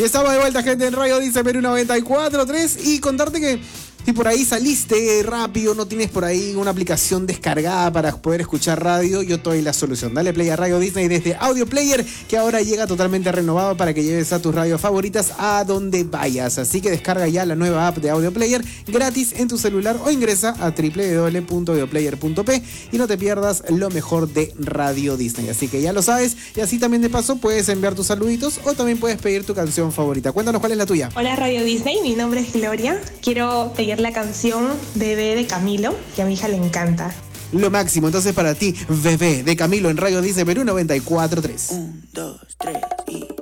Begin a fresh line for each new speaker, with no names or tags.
Y estamos de vuelta, gente, en Radio Dice Perú 94.3 y contarte que si por ahí saliste rápido, no tienes por ahí una aplicación descargada para poder escuchar radio, yo te doy la solución. Dale play a Radio Disney desde Audio Player, que ahora llega totalmente renovado para que lleves a tus radios favoritas a donde vayas. Así que descarga ya la nueva app de Audio Player gratis en tu celular o ingresa a www.audioplayer.p y no te pierdas lo mejor de Radio Disney. Así que ya lo sabes, y así también de paso puedes enviar tus saluditos o también puedes pedir tu canción favorita. Cuéntanos cuál es la tuya.
Hola Radio Disney, mi nombre es Gloria. Quiero pedir la canción Bebé de Camilo, que a mi hija le encanta.
Lo máximo, entonces para ti, Bebé de Camilo en Radio Dice Perú 94.3.
1, 2, 3 y...